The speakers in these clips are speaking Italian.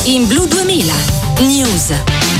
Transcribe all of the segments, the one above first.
In Blu 2000 News.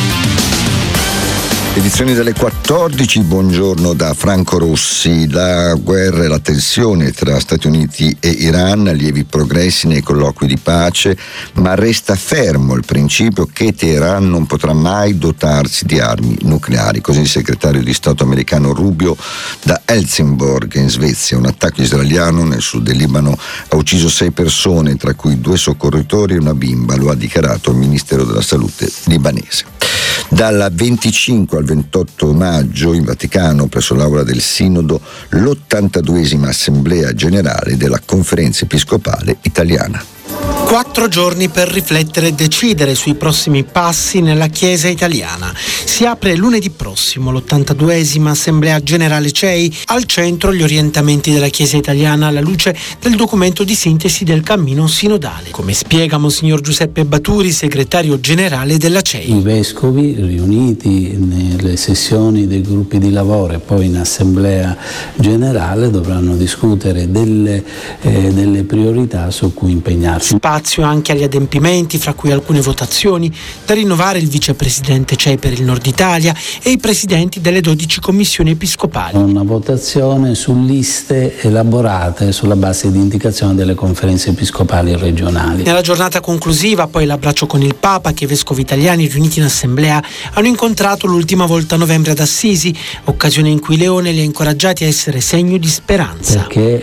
Edizioni delle 14, buongiorno da Franco Rossi. La guerra e la tensione tra Stati Uniti e Iran, lievi progressi nei colloqui di pace, ma resta fermo il principio che Teheran non potrà mai dotarsi di armi nucleari. Così il segretario di Stato americano Rubio da Helsingborg in Svezia. Un attacco israeliano nel sud del Libano ha ucciso 6 persone, tra cui 2 soccorritori e una bimba, lo ha dichiarato il Ministero della Salute libanese. Dal 25 al 28 maggio in Vaticano, presso l'Aula del Sinodo, l'82esima Assemblea Generale della Conferenza Episcopale Italiana. 4 giorni per riflettere e decidere sui prossimi passi nella Chiesa italiana. Si apre lunedì prossimo l'82esima Assemblea Generale CEI, al centro gli orientamenti della Chiesa italiana alla luce del documento di sintesi del cammino sinodale, come spiega Monsignor Giuseppe Baturi, segretario generale della CEI. I vescovi riuniti nelle sessioni dei gruppi di lavoro e poi in Assemblea Generale dovranno discutere delle priorità su cui impegnarsi. Spazio anche agli adempimenti, fra cui alcune votazioni da rinnovare il vicepresidente CEI per il Nord Italia e i presidenti delle 12 commissioni episcopali. Una votazione su liste elaborate sulla base di indicazioni delle conferenze episcopali regionali. Nella giornata conclusiva poi l'abbraccio con il Papa, che i vescovi italiani riuniti in assemblea hanno incontrato l'ultima volta a novembre ad Assisi, occasione in cui Leone li ha incoraggiati a essere segno di speranza. Perché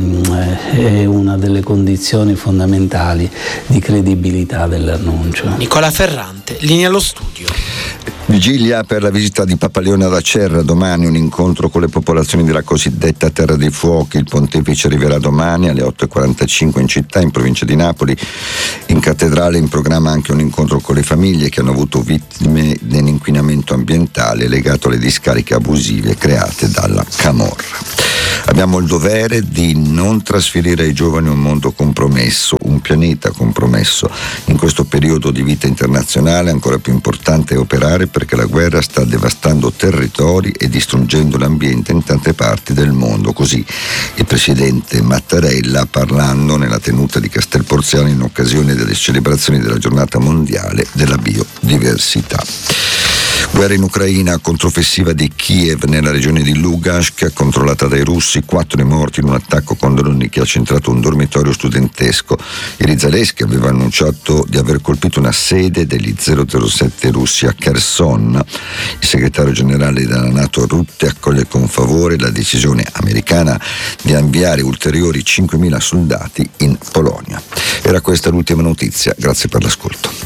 è una delle condizioni fondamentali di credibilità dell'annuncio. Nicola Ferrante, linea allo studio. Vigilia per la visita di Papa Leone ad Acerra, domani un incontro con le popolazioni della cosiddetta Terra dei Fuochi. Il pontefice arriverà domani alle 8:45 in città, in provincia di Napoli. In cattedrale in programma anche un incontro con le famiglie che hanno avuto vittime dell'inquinamento ambientale legato alle discariche abusive create dalla camorra. Abbiamo il dovere di non trasferire ai giovani un mondo compromesso, un pianeta compromesso. In questo periodo di vita internazionale ancora più importante è operare perché la guerra sta devastando territori e distruggendo l'ambiente in tante parti del mondo. Così il presidente Mattarella, parlando nella tenuta di Castel Porziano in occasione delle celebrazioni della giornata mondiale della biodiversità. Guerra in Ucraina, controffensiva di Kiev nella regione di Lugansk, controllata dai russi, 4 morti in un attacco con droni che ha centrato un dormitorio studentesco. Ieri Zelensky aveva annunciato di aver colpito una sede degli 007 russi a Kherson. Il segretario generale della NATO Rutte accoglie con favore la decisione americana di inviare ulteriori 5.000 soldati in Polonia. Era questa l'ultima notizia, grazie per l'ascolto.